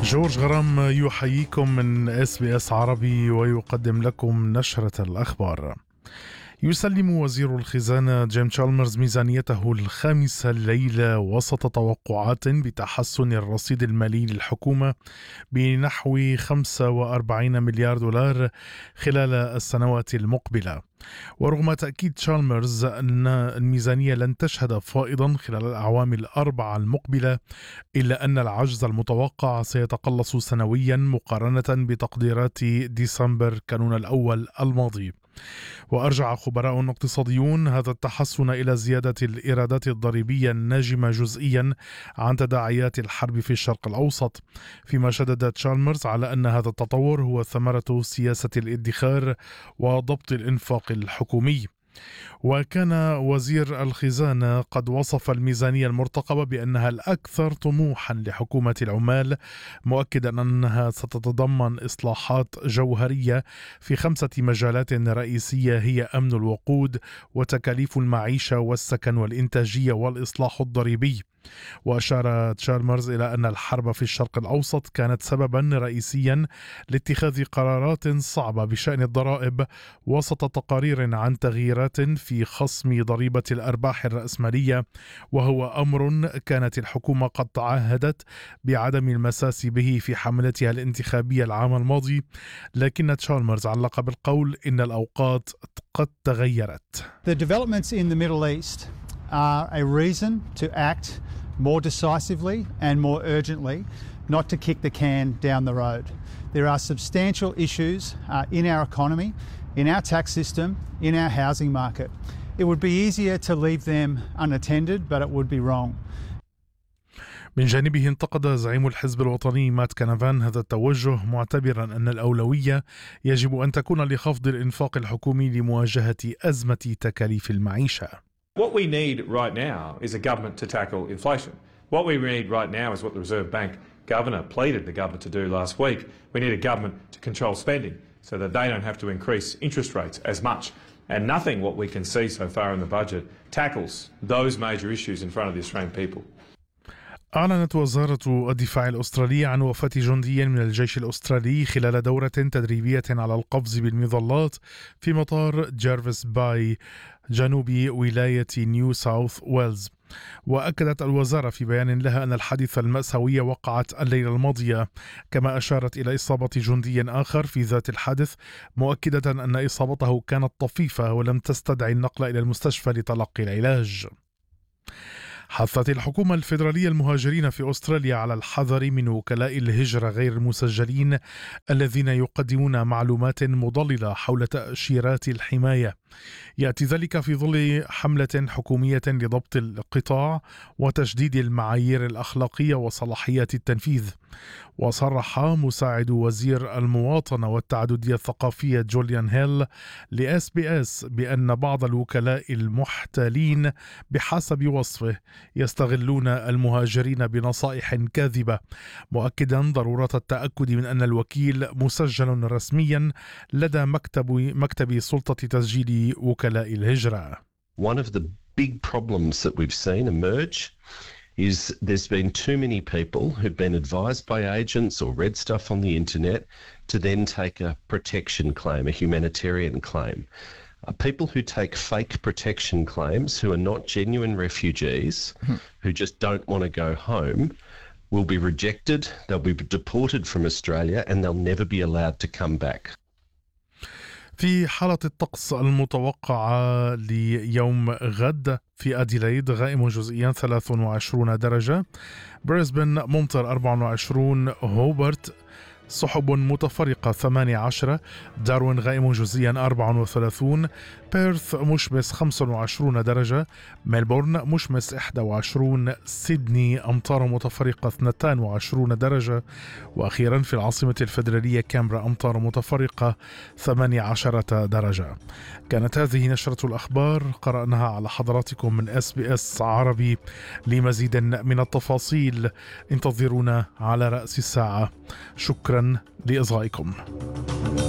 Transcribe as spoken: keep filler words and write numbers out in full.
جورج غرام يحييكم من اس بي اس عربي ويقدم لكم نشرة الأخبار. يسلم وزير الخزانة جيم تشالمرز ميزانيته الخامسة الليلة وسط توقعات بتحسن الرصيد المالي للحكومة بنحو خمسة وأربعين مليار دولار خلال السنوات المقبلة. ورغم تأكيد تشالمرز أن الميزانية لن تشهد فائضا خلال الأعوام الأربعة المقبلة، إلا أن العجز المتوقع سيتقلص سنويا مقارنة بتقديرات ديسمبر كانون الأول الماضي. وأرجع خبراء اقتصاديون هذا التحسن إلى زيادة الإيرادات الضريبية الناجمة جزئيا عن تداعيات الحرب في الشرق الأوسط، فيما شدد تشالمرز على أن هذا التطور هو ثمرة سياسة الادخار وضبط الإنفاق الحكومي. وكان وزير الخزانة قد وصف الميزانية المرتقبة بأنها الأكثر طموحا لحكومة العمال، مؤكدا أنها ستتضمن إصلاحات جوهرية في خمسة مجالات رئيسية هي أمن الوقود وتكاليف المعيشة والسكن والإنتاجية والإصلاح الضريبي. وأشار تشالمرز إلى أن الحرب في الشرق الأوسط كانت سببا رئيسيا لاتخاذ قرارات صعبة بشأن الضرائب وسط تقارير عن تغييرات في خصم ضريبة الأرباح الرأسمالية، وهو أمر كانت الحكومة قد تعهدت بعدم المساس به في حملتها الانتخابية العام الماضي، لكن تشالمرز علق بالقول إن الأوقات قد تغيرت. The developments in the Middle East are a reason to act more decisively and more urgently, not to kick the can down the road. There are substantial issues uh, in our economy, in our tax system, in our housing market. It would be easier to leave them unattended, but it would be wrong. من جانبه انتقد زعيم الحزب الوطني مات كانافان هذا التوجه، معتبرا أن الأولوية يجب أن تكون لخفض الإنفاق الحكومي لمواجهة أزمة تكاليف المعيشة. What we need right now is a government to tackle inflation. What we need right now is what the Reserve Bank Governor pleaded the government to do last week. We need a government to control spending so that they don't have to increase interest rates as much. And nothing what we can see so far in the budget tackles those major issues in front of the Australian people. أعلنت وزارة الدفاع الأسترالية عن وفاة جندي من الجيش الأسترالي خلال دورة تدريبية على القفز بالمظلات في مطار جيرفيس باي جنوب ولاية نيو ساوث ويلز. وأكدت الوزارة في بيان لها أن الحادثة المأساوية وقعت الليلة الماضية، كما أشارت إلى إصابة جندي آخر في ذات الحادث، مؤكدة أن إصابته كانت طفيفة ولم تستدعي النقل إلى المستشفى لتلقي العلاج. حثت الحكومة الفيدرالية المهاجرين في أستراليا على الحذر من وكلاء الهجرة غير المسجلين الذين يقدمون معلومات مضللة حول تأشيرات الحماية. يأتي ذلك في ظل حملة حكومية لضبط القطاع وتشديد المعايير الأخلاقية وصلاحيات التنفيذ. وصرح مساعد وزير المواطنة والتعددية الثقافية جوليان هيل لإس بي إس بأن بعض الوكلاء المحتالين بحسب وصفه يستغلون المهاجرين بنصائح كاذبة، مؤكدا ضرورة التأكد من أن الوكيل مسجل رسميا لدى مكتب مكتب سلطة تسجيل وكلاء الهجرة. One of the big problems that we've seen emerge is there's been too many people who've been advised by agents or read stuff on the internet to then take a protection claim, a humanitarian claim. Uh, people who take fake protection claims, who are not genuine refugees, mm-hmm. who just don't want to go home, will be rejected, they'll be deported from Australia, and they'll never be allowed to come back. في حالة الطقس المتوقعة ليوم غد في أديلايد غائم جزئيا ثلاث وعشرين درجة، بريسبن ممطر أربعة وعشرين، هوبرت سحب متفرقة ثمانية عشر، داروين غائم جزئيا أربعة وثلاثين، بيرث مشمس خمسة وعشرين درجة، ملبورن مشمس إحدى وعشرين، سيدني أمطار متفرقة اثنتين وعشرين درجة، وأخيرا في العاصمة الفيدرالية كامبرا أمطار متفرقة ثمانية عشر درجة. كانت هذه نشرة الأخبار قرأناها على حضراتكم من اس بي اس عربي. لمزيد من التفاصيل انتظرونا على رأس الساعة. شكرا لإصغائكم.